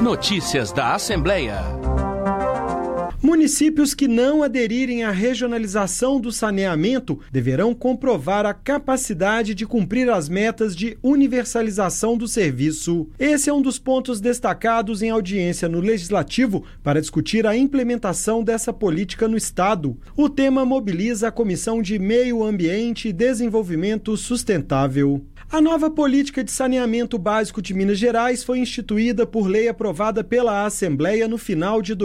Notícias da Assembleia. Municípios que não aderirem à regionalização do saneamento deverão comprovar a capacidade de cumprir as metas de universalização do serviço. Esse é um dos pontos destacados em audiência no Legislativo para discutir a implementação dessa política no Estado. O tema mobiliza a Comissão de Meio Ambiente e Desenvolvimento Sustentável. A nova política de saneamento básico de Minas Gerais foi instituída por lei aprovada pela Assembleia no final de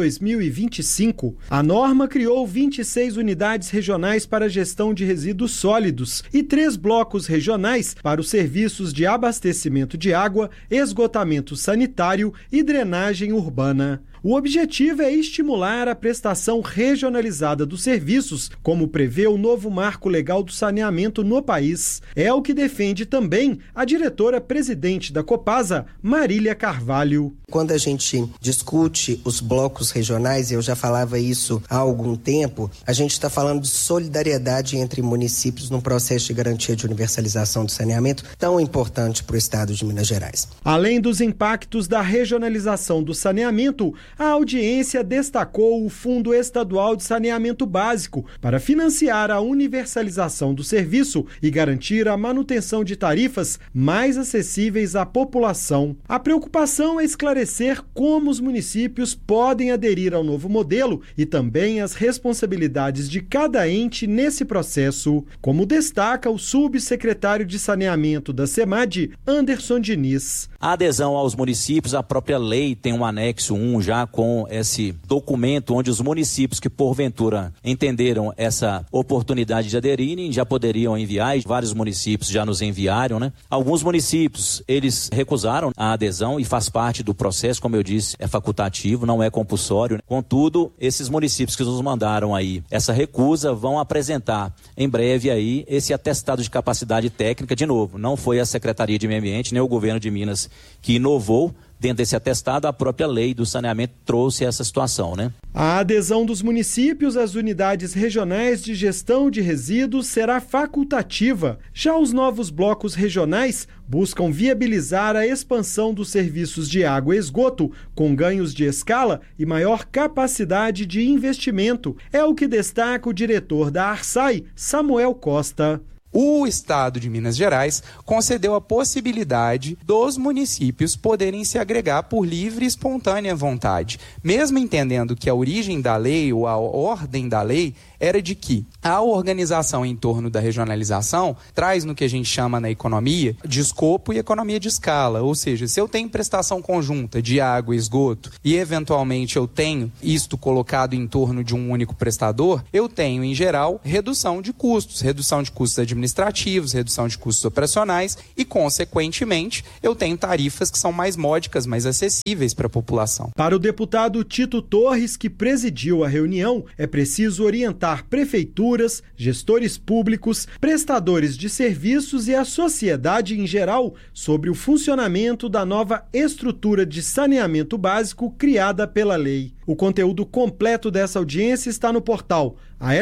2025. A norma criou 26 unidades regionais para a gestão de resíduos sólidos e 3 blocos regionais para os serviços de abastecimento de água, esgotamento sanitário e drenagem urbana. O objetivo é estimular a prestação regionalizada dos serviços, como prevê o novo marco legal do saneamento no país. É o que defende também a diretora-presidente da Copasa, Marília Carvalho. Quando a gente discute os blocos regionais, eu já falava isso há algum tempo, a gente está falando de solidariedade entre municípios num processo de garantia de universalização do saneamento tão importante para o estado de Minas Gerais. Além dos impactos da regionalização do saneamento, a audiência destacou o Fundo Estadual de Saneamento Básico para financiar a universalização do serviço e garantir a manutenção de tarifas mais acessíveis à população. A preocupação é esclarecer como os municípios podem aderir ao novo modelo e também as responsabilidades de cada ente nesse processo, como destaca o subsecretário de Saneamento da SEMAD, Anderson Diniz. A adesão aos municípios, a própria lei tem um anexo 1 já com esse documento onde os municípios que porventura entenderam essa oportunidade de aderirem já poderiam enviar, e vários municípios já nos enviaram, né? Alguns municípios, eles recusaram a adesão e faz parte do processo, como eu disse, é facultativo, não é compulsório, né? Contudo, esses municípios que nos mandaram aí essa recusa vão apresentar em breve aí esse atestado de capacidade técnica. De novo, não foi a Secretaria de Meio Ambiente nem o governo de Minas que inovou. Dentro desse atestado, a própria lei do saneamento trouxe essa situação, né? A adesão dos municípios às unidades regionais de gestão de resíduos será facultativa. Já os novos blocos regionais buscam viabilizar a expansão dos serviços de água e esgoto, com ganhos de escala e maior capacidade de investimento. É o que destaca o diretor da ARSAI, Samuel Costa. O Estado de Minas Gerais concedeu a possibilidade dos municípios poderem se agregar por livre e espontânea vontade, mesmo entendendo que a origem da lei ou a ordem da lei era de que a organização em torno da regionalização traz no que a gente chama na economia de escopo e economia de escala, ou seja, se eu tenho prestação conjunta de água e esgoto e eventualmente eu tenho isto colocado em torno de um único prestador, eu tenho em geral redução de custos administrativos, redução de custos operacionais e, consequentemente, eu tenho tarifas que são mais módicas, mais acessíveis para a população. Para o deputado Tito Torres, que presidiu a reunião, é preciso orientar prefeituras, gestores públicos, prestadores de serviços e a sociedade em geral sobre o funcionamento da nova estrutura de saneamento básico criada pela lei. O conteúdo completo dessa audiência está no portal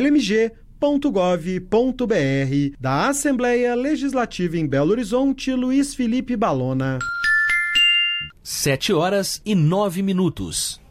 almg.gov.br. Da Assembleia Legislativa em Belo Horizonte, Luiz Felipe Balona. 7h09.